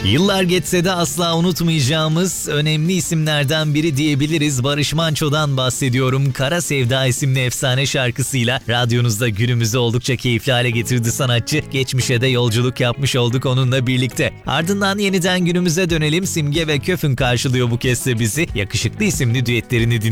Yıllar geçse de asla unutmayacağımız önemli isimlerden biri diyebiliriz. Barış Manço'dan bahsediyorum. Kara Sevda isimli efsane şarkısıyla radyonuzda günümüzü oldukça keyifli hale getirdi sanatçı. Geçmişe de yolculuk yapmış olduk onunla birlikte. Ardından yeniden günümüze dönelim. Simge ve Köfün karşılıyor bu kez de bizi. Yakışıklı isimli düetlerini dinliyoruz.